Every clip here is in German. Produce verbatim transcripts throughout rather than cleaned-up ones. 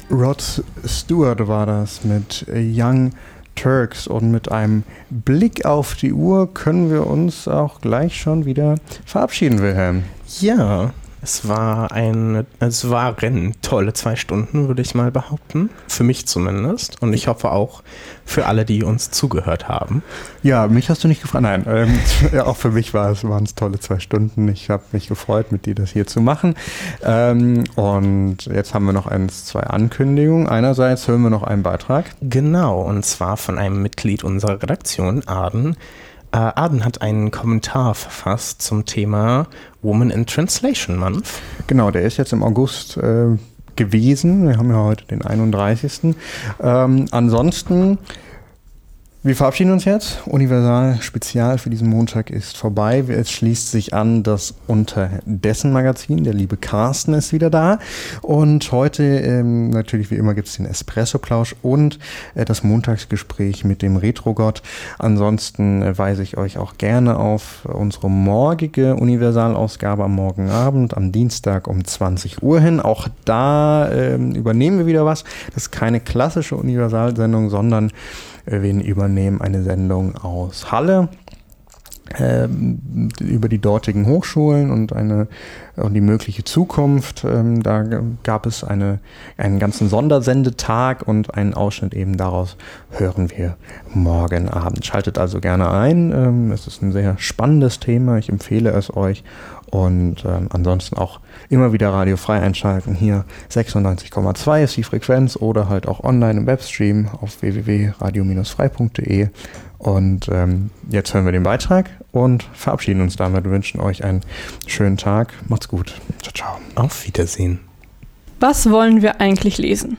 Rod Stewart war das mit Young Turks, und mit einem Blick auf die Uhr können wir uns auch gleich schon wieder verabschieden, Wilhelm. Ja, es war ein, es waren tolle zwei Stunden, würde ich mal behaupten. Für mich zumindest. Und ich hoffe auch für alle, die uns zugehört haben. Ja, mich hast du nicht gefragt. Nein, ähm, ja, auch für mich war es, waren es tolle zwei Stunden. Ich habe mich gefreut, mit dir das hier zu machen. Ähm, und jetzt haben wir noch eins, zwei Ankündigungen. Einerseits hören wir noch einen Beitrag. Genau, und zwar von einem Mitglied unserer Redaktion, Arden. Äh, Arden hat einen Kommentar verfasst zum Thema Woman in Translation Month. Genau, der ist jetzt im August äh, gewesen. Wir haben ja heute den einunddreißigsten Ähm, ansonsten, wir verabschieden uns jetzt. Universal Spezial für diesen Montag ist vorbei. Es schließt sich an das Unterdessen-Magazin. Der liebe Carsten ist wieder da. Und heute, ähm, natürlich wie immer, gibt es den Espresso-Plausch und äh, das Montagsgespräch mit dem Retrogott. Ansonsten äh, weise ich euch auch gerne auf unsere morgige Universalausgabe am morgen Abend, am Dienstag um zwanzig Uhr hin. Auch da äh, übernehmen wir wieder was. Das ist keine klassische Universalsendung, sondern wir übernehmen eine Sendung aus Halle äh, über die dortigen Hochschulen und eine und die mögliche Zukunft. Ähm, da gab es eine, einen ganzen Sondersendetag, und einen Ausschnitt eben daraus hören wir morgen Abend. Schaltet also gerne ein. Ähm, es ist ein sehr spannendes Thema. Ich empfehle es euch. Und ähm, ansonsten auch immer wieder Radio frei einschalten. Hier sechsundneunzig Komma zwei ist die Frequenz, oder halt auch online im Webstream auf w w w punkt radio frei punkt d e. Und ähm, jetzt hören wir den Beitrag und verabschieden uns damit. Wir wünschen euch einen schönen Tag. Macht's gut. Ciao, ciao. Auf Wiedersehen. Was wollen wir eigentlich lesen?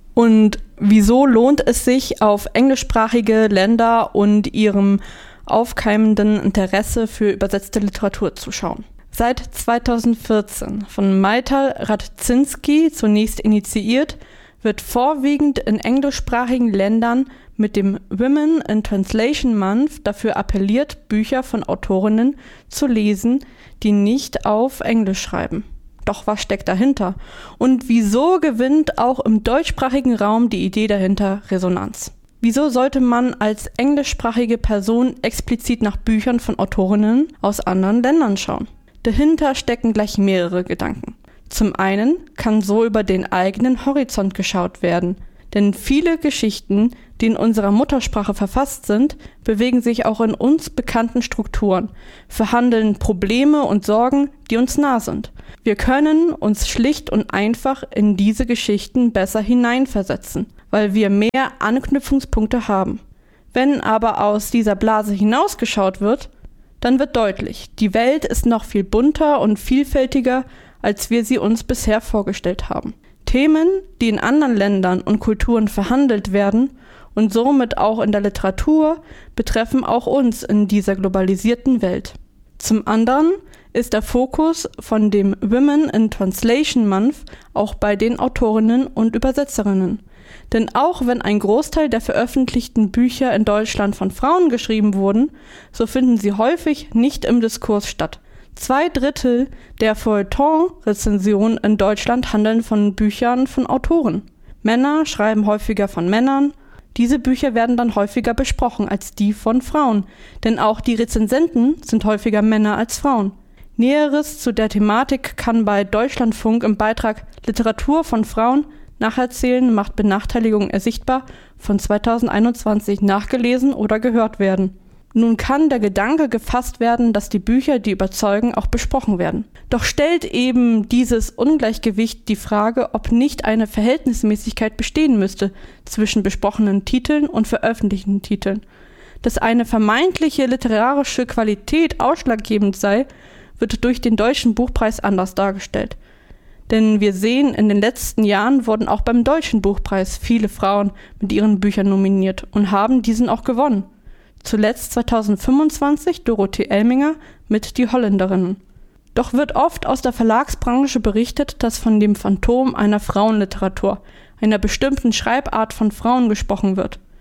Und wieso lohnt es sich, auf englischsprachige Länder und ihrem aufkeimenden Interesse für übersetzte Literatur zu schauen? Seit zweitausendvierzehn von Maital Radzinski zunächst initiiert, wird vorwiegend in englischsprachigen Ländern mit dem Women in Translation Month dafür appelliert, Bücher von Autorinnen zu lesen, die nicht auf Englisch schreiben. Doch was steckt dahinter? Und wieso gewinnt auch im deutschsprachigen Raum die Idee dahinter Resonanz? Wieso sollte man als englischsprachige Person explizit nach Büchern von Autorinnen aus anderen Ländern schauen? Dahinter stecken gleich mehrere Gedanken. Zum einen kann so über den eigenen Horizont geschaut werden, denn viele Geschichten, die in unserer Muttersprache verfasst sind, bewegen sich auch in uns bekannten Strukturen, verhandeln Probleme und Sorgen, die uns nah sind. Wir können uns schlicht und einfach in diese Geschichten besser hineinversetzen, weil wir mehr Anknüpfungspunkte haben. Wenn aber aus dieser Blase hinausgeschaut wird, dann wird deutlich, die Welt ist noch viel bunter und vielfältiger, als wir sie uns bisher vorgestellt haben. Themen, die in anderen Ländern und Kulturen verhandelt werden und somit auch in der Literatur, betreffen auch uns in dieser globalisierten Welt. Zum anderen ist der Fokus von dem Women in Translation Month auch bei den Autorinnen und Übersetzerinnen. Denn auch wenn ein Großteil der veröffentlichten Bücher in Deutschland von Frauen geschrieben wurden, so finden sie häufig nicht im Diskurs statt. Zwei Drittel der Feuilleton-Rezensionen in Deutschland handeln von Büchern von Autoren. Männer schreiben häufiger von Männern. Diese Bücher werden dann häufiger besprochen als die von Frauen, denn auch die Rezensenten sind häufiger Männer als Frauen. Näheres zu der Thematik kann bei Deutschlandfunk im Beitrag Literatur von Frauen nacherzählen macht Benachteiligung ersichtbar von zweitausendeinundzwanzig nachgelesen oder gehört werden. Nun kann der Gedanke gefasst werden, dass die Bücher, die überzeugen, auch besprochen werden. Doch stellt eben dieses Ungleichgewicht die Frage, ob nicht eine Verhältnismäßigkeit bestehen müsste zwischen besprochenen Titeln und veröffentlichten Titeln. Dass eine vermeintliche literarische Qualität ausschlaggebend sei, wird durch den Deutschen Buchpreis anders dargestellt. Denn wir sehen, in den letzten Jahren wurden auch beim Deutschen Buchpreis viele Frauen mit ihren Büchern nominiert und haben diesen auch gewonnen. Zuletzt zweitausendfünfundzwanzig Dorothee Elminger mit Die Holländerinnen. Doch wird oft aus der Verlagsbranche berichtet, dass von dem Phantom einer Frauenliteratur, einer bestimmten Schreibart von Frauen gesprochen wird.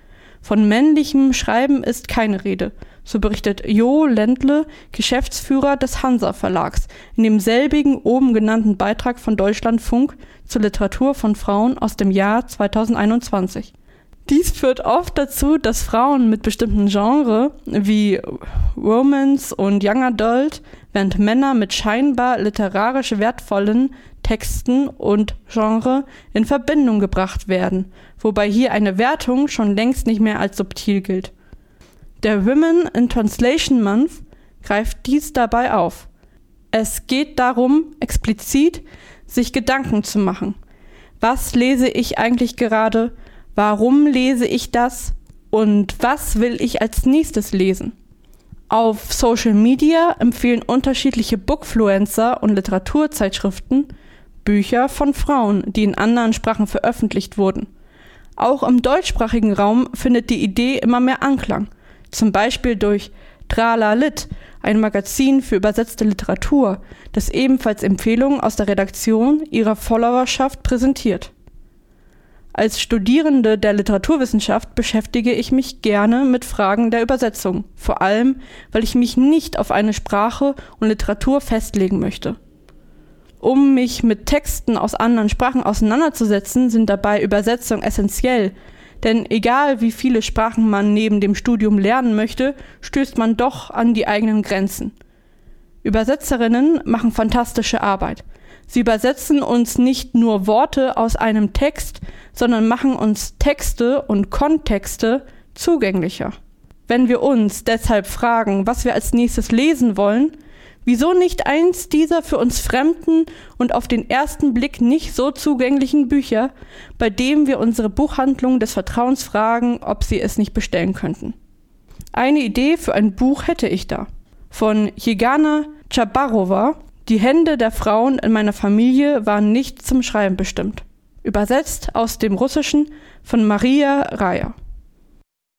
Von männlichem Schreiben ist keine Rede, so berichtet Jo Ländle, Geschäftsführer des Hansa Verlags, in demselbigen oben genannten Beitrag von Deutschlandfunk zur Literatur von Frauen aus dem Jahr zweitausendeinundzwanzig. Dies führt oft dazu, dass Frauen mit bestimmten Genres wie Romance und Young Adult, während Männer mit scheinbar literarisch wertvollen Texten und Genre in Verbindung gebracht werden, wobei hier eine Wertung schon längst nicht mehr als subtil gilt. Der Women in Translation Month greift dies dabei auf. Es geht darum, explizit sich Gedanken zu machen. Was lese ich eigentlich gerade? Warum lese ich das? Und was will ich als nächstes lesen? Auf Social Media empfehlen unterschiedliche Bookfluencer und Literaturzeitschriften Bücher von Frauen, die in anderen Sprachen veröffentlicht wurden. Auch im deutschsprachigen Raum findet die Idee immer mehr Anklang. Zum Beispiel durch Trala Lit, ein Magazin für übersetzte Literatur, das ebenfalls Empfehlungen aus der Redaktion ihrer Followerschaft präsentiert. Als Studierende der Literaturwissenschaft beschäftige ich mich gerne mit Fragen der Übersetzung, vor allem, weil ich mich nicht auf eine Sprache und Literatur festlegen möchte. Um mich mit Texten aus anderen Sprachen auseinanderzusetzen, sind dabei Übersetzungen essentiell, denn egal wie viele Sprachen man neben dem Studium lernen möchte, stößt man doch an die eigenen Grenzen. Übersetzerinnen machen fantastische Arbeit. Sie übersetzen uns nicht nur Worte aus einem Text, sondern machen uns Texte und Kontexte zugänglicher. Wenn wir uns deshalb fragen, was wir als nächstes lesen wollen, wieso nicht eins dieser für uns fremden und auf den ersten Blick nicht so zugänglichen Bücher, bei dem wir unsere Buchhandlung des Vertrauens fragen, ob sie es nicht bestellen könnten? Eine Idee für ein Buch hätte ich da. Von Jegana Chabarova, Die Hände der Frauen in meiner Familie waren nicht zum Schreiben bestimmt. Übersetzt aus dem Russischen von Maria Raya.